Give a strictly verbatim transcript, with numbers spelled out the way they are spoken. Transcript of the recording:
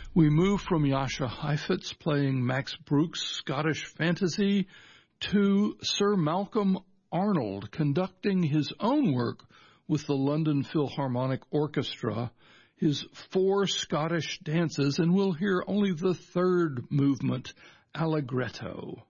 We move from Jascha Heifetz playing Max Bruch's Scottish fantasy to Sir Malcolm Arnold conducting his own work with the London Philharmonic Orchestra, his four Scottish dances, and we'll hear only the third movement, Allegretto.